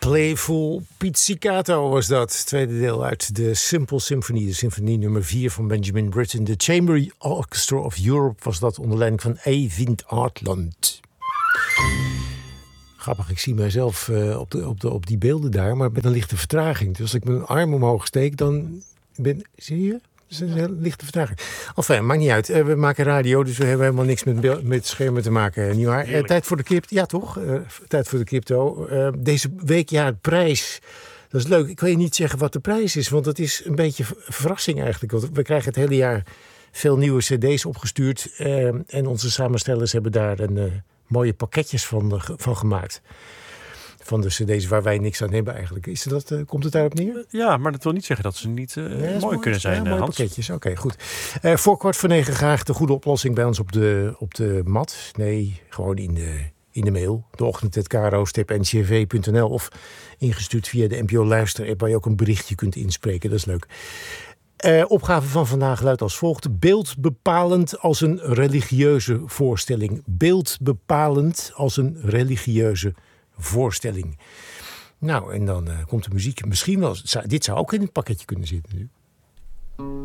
Playful Pizzicato was dat. Tweede deel uit de Simple Symphony. De symfonie nummer 4 van Benjamin Britten. De Chamber Orchestra of Europe was dat onder leiding van Eivind Aardland. Grappig, ik zie mijzelf op die beelden daar, maar met een lichte vertraging. Dus als ik mijn arm omhoog steek, dan zie je? Dat is een hele lichte vertraging. Enfin, maakt niet uit. We maken radio, dus we hebben helemaal niks met schermen te maken. Niet waar? Tijd voor de crypto. Ja, toch? Tijd voor de crypto. Deze week, ja, de prijs. Dat is leuk. Ik wil je niet zeggen wat de prijs is, want dat is een beetje verrassing eigenlijk. Want we krijgen het hele jaar veel nieuwe cd's opgestuurd. En onze samenstellers hebben daar mooie pakketjes van gemaakt. Van de cd's waar wij niks aan hebben eigenlijk. Komt het daarop neer? Ja, maar dat wil niet zeggen dat ze niet mooi kunnen zijn, mooie Hans. pakketjes, oké, goed. Voor 8:45 graag de goede oplossing bij ons op de mat. Nee, gewoon in de mail. De ochtend@kro-ncv.nl of ingestuurd via de NPO Luister-app waar je ook een berichtje kunt inspreken. Dat is leuk. Opgave van vandaag luidt als volgt. Beeldbepalend als een religieuze voorstelling. Beeldbepalend als een religieuze voorstelling. Nou, en dan komt de muziek misschien wel. Dit zou ook in het pakketje kunnen zitten nu.